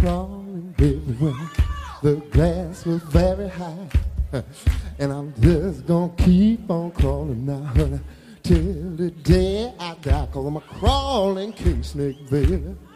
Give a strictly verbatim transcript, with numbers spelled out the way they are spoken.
crawling everywhere. The grass was very high, and I'm just gonna keep on crawling now, honey, till the day I die, 'cause I'm a crawling king snake, baby.